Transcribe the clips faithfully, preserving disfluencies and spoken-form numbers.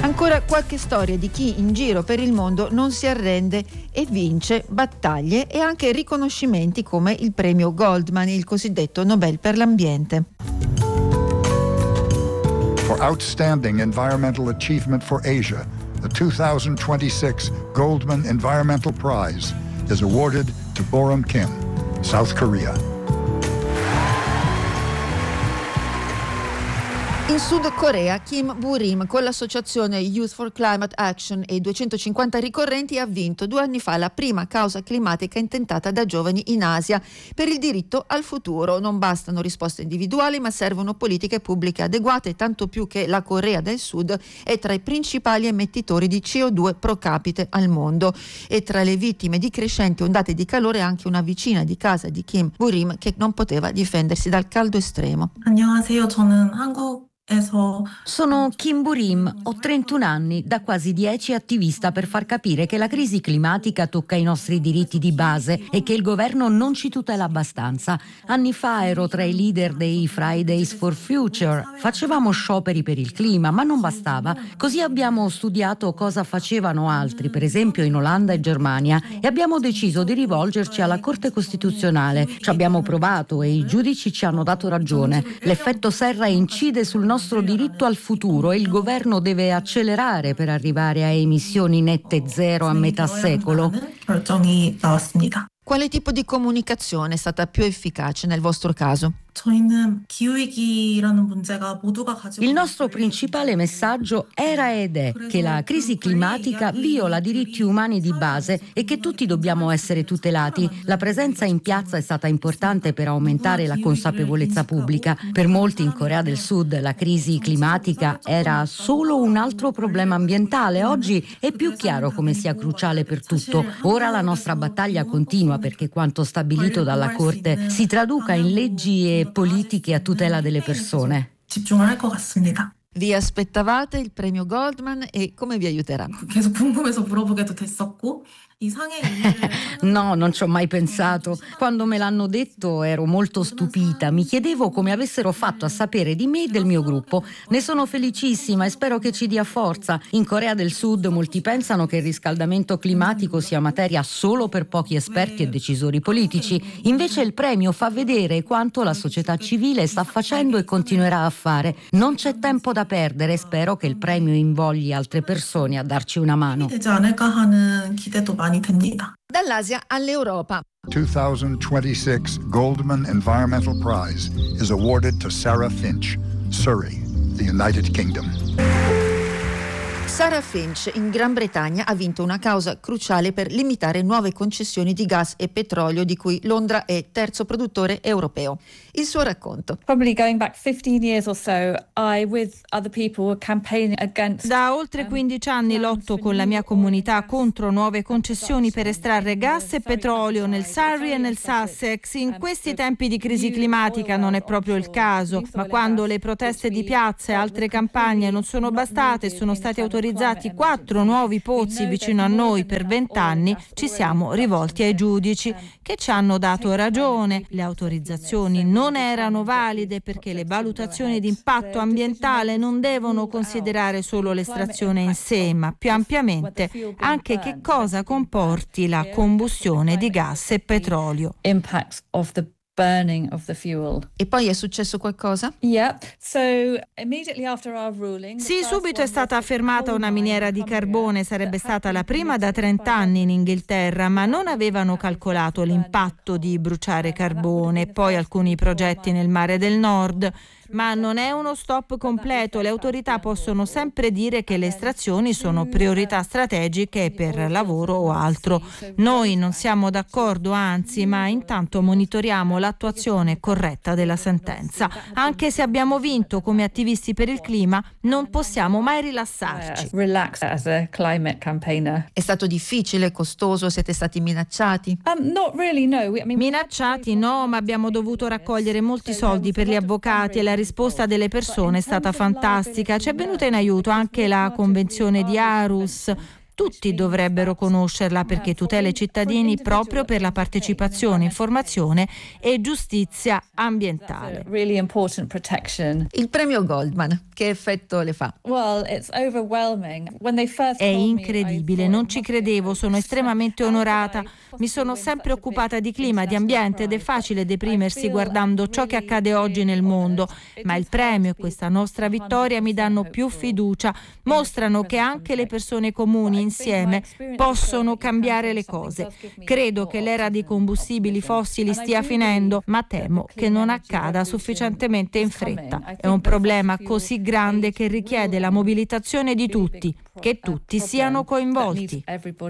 Ancora qualche storia di chi in giro per il mondo non si arrende e vince battaglie e anche riconoscimenti come il premio Goldman, il cosiddetto Nobel per l'ambiente. For outstanding environmental achievement for Asia, the two thousand twenty-six Goldman Environmental Prize is awarded to Boram Kim, South Korea. In Sud Corea, Kim Boo-rim con l'associazione Youth for Climate Action e duecentocinquanta ricorrenti ha vinto due anni fa la prima causa climatica intentata da giovani in Asia per il diritto al futuro. Non bastano risposte individuali, ma servono politiche pubbliche adeguate, tanto più che la Corea del Sud è tra i principali emettitori di C O due pro capite al mondo. E tra le vittime di crescenti ondate di calore anche una vicina di casa di Kim Boo-rim che non poteva difendersi dal caldo estremo. 안녕하세요. 저는 한국 Sono Kim Boo-rim, ho trentuno anni, da quasi dieci attivista per far capire che la crisi climatica tocca i nostri diritti di base e che il governo non ci tutela abbastanza. Anni fa ero tra i leader dei Fridays for Future, facevamo scioperi per il clima, ma non bastava. Così abbiamo studiato cosa facevano altri, per esempio in Olanda e Germania, e abbiamo deciso di rivolgerci alla Corte Costituzionale. Ci abbiamo provato e i giudici ci hanno dato ragione. L'effetto serra incide sul nostro diritto al futuro e il governo deve accelerare per arrivare a emissioni nette zero a metà secolo. Quale tipo di comunicazione è stata più efficace nel vostro caso? Il nostro principale messaggio era ed è che la crisi climatica viola diritti umani di base e che tutti dobbiamo essere tutelati. La presenza in piazza è stata importante per aumentare la consapevolezza pubblica. Per molti in Corea del Sud la crisi climatica era solo un altro problema ambientale. Oggi è più chiaro come sia cruciale per tutto. Ora la nostra battaglia continua perché quanto stabilito dalla Corte si traduca in leggi e politiche a tutela delle persone. Vi aspettavate il premio Goldman e come vi aiuterà? 계속 궁금해서 물어보게도 됐었고 이 상의 의미를 No, non ci ho mai pensato. Quando me l'hanno detto ero molto stupita. Mi chiedevo come avessero fatto a sapere di me e del mio gruppo. Ne sono felicissima e spero che ci dia forza. In Corea del Sud molti pensano che il riscaldamento climatico sia materia solo per pochi esperti e decisori politici. Invece il premio fa vedere quanto la società civile sta facendo e continuerà a fare. Non c'è tempo da perdere. Spero che il premio invogli altre persone a darci una mano. 되지 않을까 하는 기대도 많이 됩니다. Dall'Asia all'Europa. twenty twenty-six Goldman Environmental Prize is awarded to Sarah Finch, Surrey, the United Kingdom. Sarah Finch in Gran Bretagna ha vinto una causa cruciale per limitare nuove concessioni di gas e petrolio di cui Londra è terzo produttore europeo. Il suo racconto. Probably going back fifteen years or so, I with other people were campaigning against. Da oltre quindici anni lotto con la mia comunità contro nuove concessioni per estrarre gas e petrolio nel Surrey e nel Sussex. In questi tempi di crisi climatica non è proprio il caso, ma quando le proteste di piazza e altre campagne non sono bastate, sono stati autorizzati quattro nuovi pozzi vicino a noi per vent'anni, ci siamo rivolti ai giudici che ci hanno dato ragione. Le autorizzazioni non erano valide perché le valutazioni di impatto ambientale non devono considerare solo l'estrazione in sé, ma più ampiamente anche che cosa comporti la combustione di gas e petrolio. Impacts of the burning of the fuel. E poi è successo qualcosa? Yeah. So immediately after our ruling. Sì, subito è stata affermata una miniera di carbone, sarebbe stata la prima da trenta anni in Inghilterra, ma non avevano calcolato l'impatto di bruciare carbone. Poi alcuni progetti nel Mare del Nord. Ma non è uno stop completo, le autorità possono sempre dire che le estrazioni sono priorità strategiche per lavoro o altro. Noi non siamo d'accordo, anzi, ma intanto monitoriamo l'attuazione corretta della sentenza. Anche se abbiamo vinto come attivisti per il clima, non possiamo mai rilassarci. Relax as a climate campaigner. È stato difficile, costoso, siete stati minacciati? Um, not really, no. I mean, Minacciati no, ma abbiamo dovuto raccogliere molti soldi per gli avvocati e la risposta delle persone è stata fantastica. Ci è venuta in aiuto anche la Convenzione di Aarhus. Tutti dovrebbero conoscerla perché tutela i cittadini proprio per la partecipazione, informazione e giustizia ambientale. Il premio Goldman, che effetto le fa? È incredibile, non ci credevo, sono estremamente onorata. Mi sono sempre occupata di clima, di ambiente ed è facile deprimersi guardando ciò che accade oggi nel mondo, ma il premio e questa nostra vittoria mi danno più fiducia, mostrano che anche le persone comuni insieme possono cambiare le cose. Credo che l'era dei combustibili fossili stia finendo, ma temo che non accada sufficientemente in fretta. È un problema così grande che richiede la mobilitazione di tutti, che tutti siano coinvolti.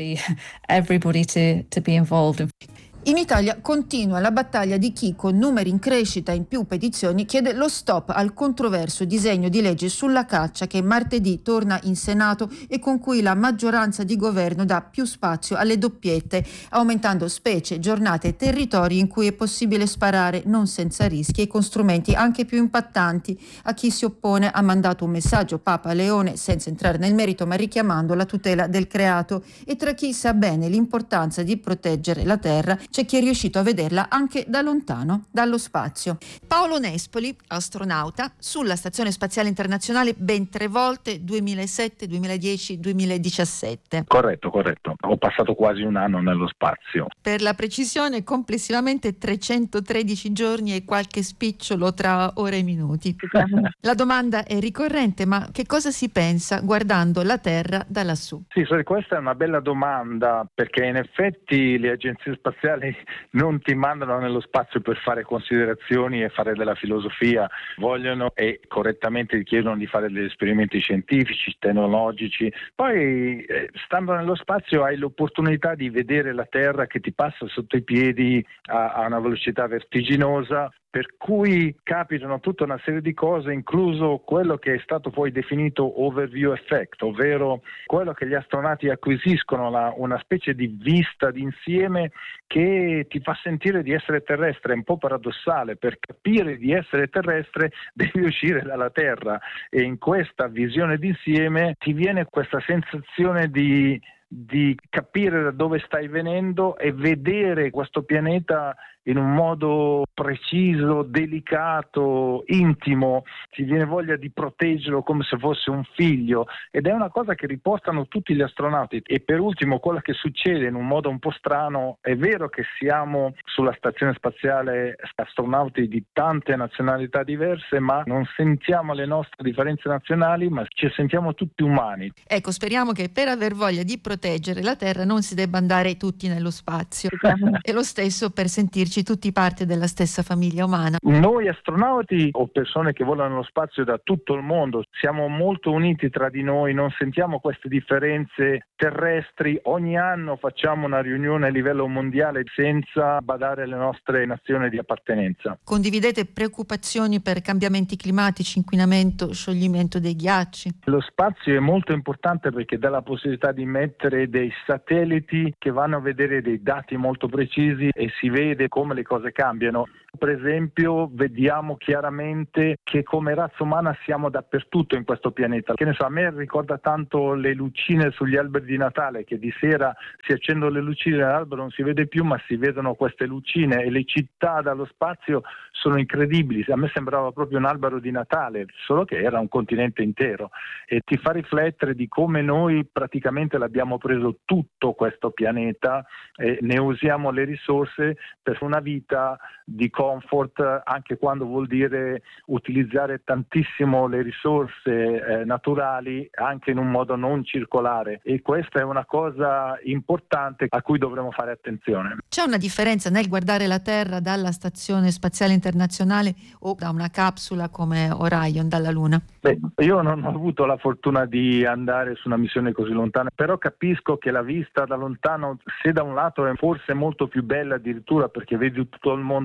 In Italia continua la battaglia di chi, con numeri in crescita in più petizioni, chiede lo stop al controverso disegno di legge sulla caccia che martedì torna in Senato e con cui la maggioranza di governo dà più spazio alle doppiette, aumentando specie, giornate e territori in cui è possibile sparare non senza rischi e con strumenti anche più impattanti. A chi si oppone ha mandato un messaggio Papa Leone, senza entrare nel merito ma richiamando la tutela del creato, e tra chi sa bene l'importanza di proteggere la terra c'è chi è riuscito a vederla anche da lontano, dallo spazio. Paolo Nespoli, astronauta, sulla Stazione Spaziale Internazionale ben tre volte, duemilasette, duemiladieci, duemiladiciassette. Corretto, corretto. Ho passato quasi un anno nello spazio. Per la precisione, complessivamente trecentotredici giorni e qualche spicciolo tra ore e minuti. La domanda è ricorrente, ma che cosa si pensa guardando la Terra da lassù? Sì, questa è una bella domanda, perché in effetti le agenzie spaziali non ti mandano nello spazio per fare considerazioni e fare della filosofia, vogliono e correttamente ti chiedono di fare degli esperimenti scientifici, tecnologici. Poi eh, stando nello spazio hai l'opportunità di vedere la Terra che ti passa sotto i piedi a, a una velocità vertiginosa, per cui capitano tutta una serie di cose, incluso quello che è stato poi definito overview effect, ovvero quello che gli astronauti acquisiscono, la, una specie di vista d'insieme che ti fa sentire di essere terrestre. È un po' paradossale, per capire di essere terrestre devi uscire dalla Terra, e in questa visione d'insieme ti viene questa sensazione di di capire da dove stai venendo e vedere questo pianeta in un modo preciso, delicato, intimo. Ti viene voglia di proteggerlo come se fosse un figlio, ed è una cosa che ripostano tutti gli astronauti. E per ultimo, quello che succede in un modo un po' strano, è vero che siamo sulla stazione spaziale astronauti di tante nazionalità diverse, ma non sentiamo le nostre differenze nazionali, ma ci sentiamo tutti umani. Ecco, speriamo che per aver voglia di proteggere la Terra non si debba andare tutti nello spazio, e lo stesso per sentirci tutti parte della stessa famiglia umana. Noi astronauti o persone che volano nello spazio da tutto il mondo siamo molto uniti tra di noi, non sentiamo queste differenze terrestri. Ogni anno facciamo una riunione a livello mondiale senza badare alle nostre nazioni di appartenenza. Condividete preoccupazioni per cambiamenti climatici, inquinamento, scioglimento dei ghiacci? Lo spazio è molto importante perché dà la possibilità di mettere dei satelliti che vanno a vedere dei dati molto precisi e si vede come le cose cambiano. Per esempio, vediamo chiaramente che come razza umana siamo dappertutto in questo pianeta. Che ne so, a me ricorda tanto le lucine sugli alberi di Natale, che di sera si accendono le lucine, l'albero non si vede più, ma si vedono queste lucine, e le città dallo spazio sono incredibili. A me sembrava proprio un albero di Natale, solo che era un continente intero, e ti fa riflettere di come noi praticamente l'abbiamo preso tutto questo pianeta e ne usiamo le risorse per una vita di comfort, anche quando vuol dire utilizzare tantissimo le risorse eh, naturali anche in un modo non circolare, e questa è una cosa importante a cui dovremo fare attenzione. C'è una differenza nel guardare la Terra dalla Stazione Spaziale Internazionale o da una capsula come Orion dalla Luna? Beh, io non ho avuto la fortuna di andare su una missione così lontana, però capisco che la vista da lontano, se da un lato è forse molto più bella addirittura perché vedi tutto il mondo intero,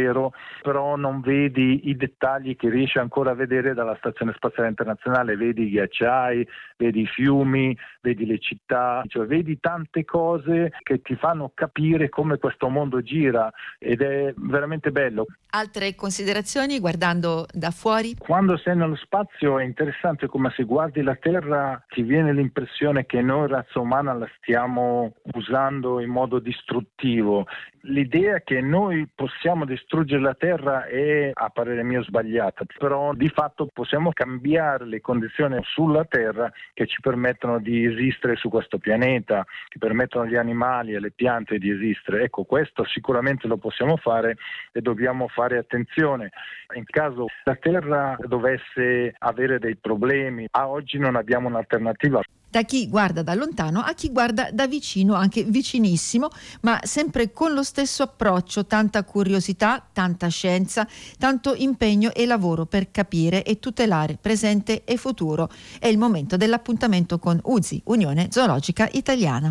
vero, però non vedi i dettagli che riesci ancora a vedere dalla Stazione Spaziale Internazionale, vedi i ghiacciai, vedi i fiumi, vedi le città, cioè vedi tante cose che ti fanno capire come questo mondo gira ed è veramente bello. Altre considerazioni guardando da fuori? Quando sei nello spazio è interessante come se guardi la Terra ti viene l'impressione che noi razza umana la stiamo usando in modo distruttivo. L'idea che noi possiamo distruggere la Terra è, a parere mio, sbagliata, però di fatto possiamo cambiare le condizioni sulla Terra che ci permettono di esistere su questo pianeta, che permettono agli animali e alle piante di esistere. Ecco, questo sicuramente lo possiamo fare e dobbiamo fare attenzione. In caso la Terra dovesse avere dei problemi, a oggi non abbiamo un'alternativa. Da chi guarda da lontano a chi guarda da vicino, anche vicinissimo, ma sempre con lo stesso approccio, tanta curiosità, tanta scienza, tanto impegno e lavoro per capire e tutelare presente e futuro. È il momento dell'appuntamento con U Z I, Unione Zoologica Italiana.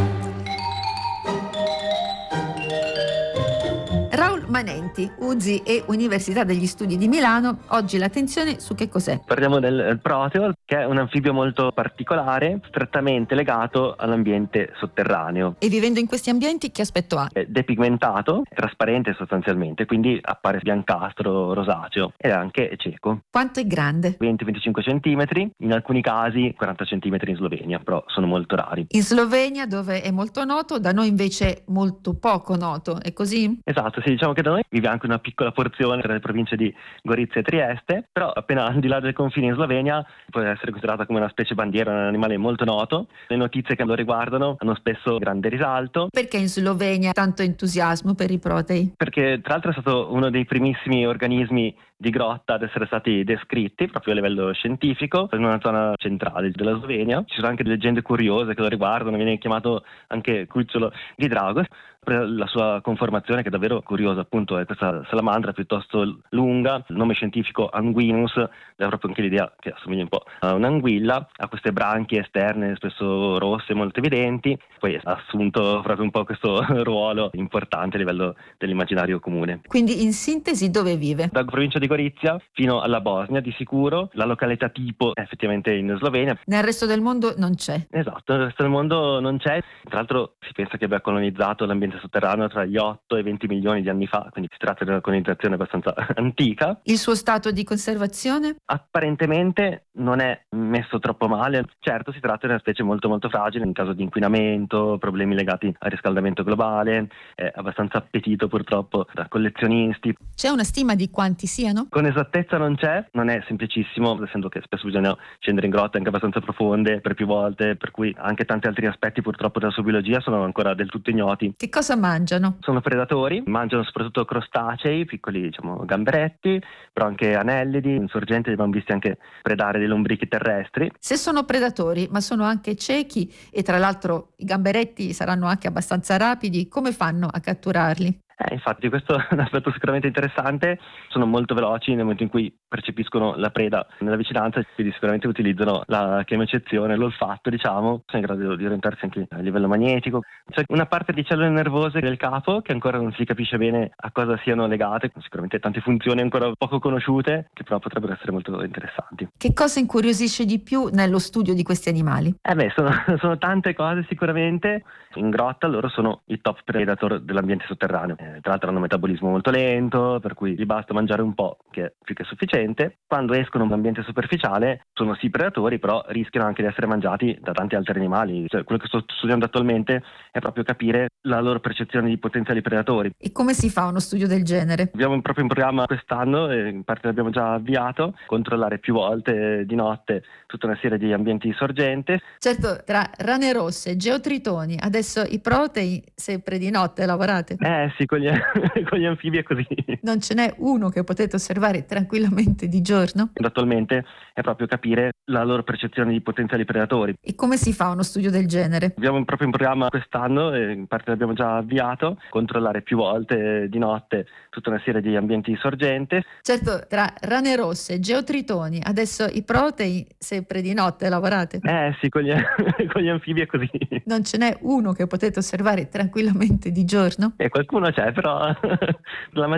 Raul Manenti, U Z I e Università degli Studi di Milano. Oggi l'attenzione su che cos'è? Parliamo del proteo, che è un anfibio molto particolare, strettamente legato all'ambiente sotterraneo. E vivendo in questi ambienti che aspetto ha? È depigmentato, trasparente sostanzialmente, quindi appare biancastro, rosaceo ed è anche cieco. Quanto è grande? venti venticinque centimetri, in alcuni casi quaranta centimetri in Slovenia, però sono molto rari. In Slovenia, dove è molto noto, da noi invece molto poco noto, è così? Esatto, sì, diciamo che da noi vive anche una piccola porzione tra le province di Gorizia e Trieste, però appena al di là del confine in Slovenia può essere considerata come una specie bandiera, un animale molto noto. Le notizie che lo riguardano hanno spesso grande risalto. Perché in Slovenia tanto entusiasmo per i protei? Perché tra l'altro è stato uno dei primissimi organismi di grotta ad essere stati descritti proprio a livello scientifico in una zona centrale della Slovenia. Ci sono anche leggende curiose che lo riguardano, viene chiamato anche cucciolo di drago. La sua conformazione, che è davvero curiosa, appunto, è questa salamandra piuttosto lunga, il nome scientifico Anguinus, dà proprio anche l'idea che assomiglia un po' a un'anguilla, ha queste branchie esterne spesso rosse molto evidenti, poi ha assunto proprio un po' questo ruolo importante a livello dell'immaginario comune. Quindi in sintesi dove vive? Dalla provincia di Gorizia fino alla Bosnia di sicuro, la località tipo è effettivamente in Slovenia. Nel resto del mondo non c'è? Esatto, nel resto del mondo non c'è, tra l'altro si pensa che abbia colonizzato l'ambiente sotterraneo tra gli otto e i venti milioni di anni fa, quindi si tratta di una colonizzazione abbastanza antica. Il suo stato di conservazione? Apparentemente non è messo troppo male, certo si tratta di una specie molto molto fragile in caso di inquinamento, problemi legati al riscaldamento globale, è abbastanza appetito purtroppo da collezionisti. C'è una stima di quanti siano? Con esattezza non c'è, non è semplicissimo, essendo che spesso bisogna scendere in grotte anche abbastanza profonde per più volte, per cui anche tanti altri aspetti purtroppo della sua biologia sono ancora del tutto ignoti. Che cosa mangiano? Sono predatori, mangiano soprattutto crostacei, piccoli diciamo gamberetti, però anche anellidi, insorgenti, li abbiamo visti anche predare dei lombrichi terrestri. Se sono predatori, ma sono anche ciechi e tra l'altro i gamberetti saranno anche abbastanza rapidi, come fanno a catturarli? Eh, infatti questo è un aspetto sicuramente interessante, sono molto veloci nel momento in cui percepiscono la preda nella vicinanza, quindi sicuramente utilizzano la chemiocezione, l'olfatto diciamo, sono in grado di orientarsi anche a livello magnetico. C'è una parte di cellule nervose del capo che ancora non si capisce bene a cosa siano legate, sicuramente tante funzioni ancora poco conosciute che però potrebbero essere molto interessanti. Che cosa incuriosisce di più nello studio di questi animali? Eh beh, sono, sono tante cose sicuramente. In grotta loro sono i top predator dell'ambiente sotterraneo. Eh, tra l'altro hanno un metabolismo molto lento, per cui gli basta mangiare un po', che è più che sufficiente. Quando escono in un ambiente superficiale sono sì predatori, però rischiano anche di essere mangiati da tanti altri animali. Cioè, quello che sto studiando attualmente è proprio capire la loro percezione di potenziali predatori. E come si fa uno studio del genere? Abbiamo proprio in programma quest'anno, e in parte l'abbiamo già avviato, controllare più volte di notte tutta una serie di ambienti sorgente. Certo, tra rane rosse, geotritoni, adesso i protei, sempre di notte lavorate? Eh sì, con gli, con gli anfibi è così. Non ce n'è uno che potete osservare tranquillamente di giorno? Attualmente è proprio capire la loro percezione di potenziali predatori. E come si fa uno studio del genere? Abbiamo proprio in programma quest'anno, e in parte l'abbiamo già avviato, controllare più volte di notte tutta una serie di ambienti sorgente. Certo, tra rane rosse, geotritoni, adesso i protei, sempre di notte lavorate? Eh sì, con gli, con gli anfibi è così. Non ce n'è uno che potete osservare tranquillamente di giorno? E qualcuno c'è, però la